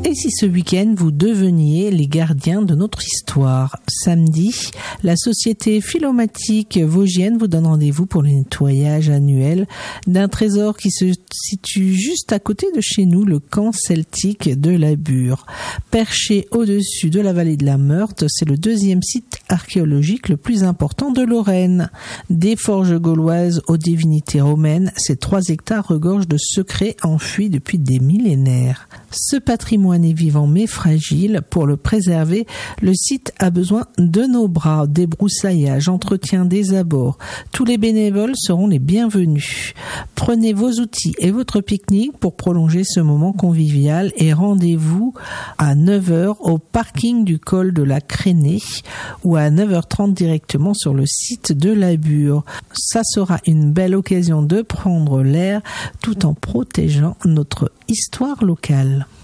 Et si ce week-end vous deveniez les gardiens de notre histoire? Samedi, la société philomatique vosgienne vous donne rendez-vous pour le nettoyage annuel d'un trésor qui se situe juste à côté de chez nous, le camp celtique de la Bure. Perché au-dessus de la vallée de la Meurthe, c'est le deuxième site archéologique le plus important de Lorraine. Des forges gauloises aux divinités romaines, ces 3 hectares regorgent de secrets enfouis depuis des millénaires. Ce patrimoine est vivant mais fragile. Pour le préserver, le site a besoin de nos bras, débroussaillage, entretien des abords. Tous les bénévoles seront les bienvenus. Prenez vos outils et votre pique-nique pour prolonger ce moment convivial et rendez-vous à 9h au parking du col de la Crénée ou à 9h30 directement sur le site de la Bure. Ça sera une belle occasion de prendre l'air tout en protégeant notre histoire locale.